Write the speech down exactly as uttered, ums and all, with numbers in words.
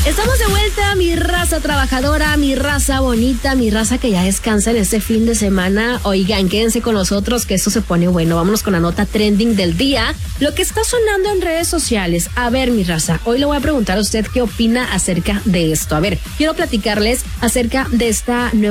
Estamos de vuelta, mi raza trabajadora, mi raza bonita, mi raza que ya descansa en este fin de semana. Oigan, quédense con nosotros que esto se pone bueno. Vámonos con la nota trending del día. Lo que está sonando en redes sociales. A ver, mi raza, hoy le voy a preguntar a usted qué opina acerca de esto. A ver, quiero platicarles acerca de esta nueva